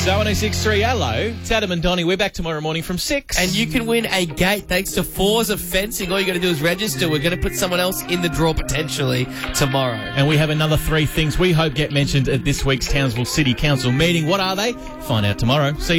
So 1063, hello. It's Adam and Donnie. We're back tomorrow morning from 6. And you can win a gate thanks to Forza Fencing. All you got to do is register. We're going to put someone else in the draw potentially tomorrow. And we have another 3 things we hope get mentioned at this week's Townsville City Council meeting. What are they? Find out tomorrow. See you.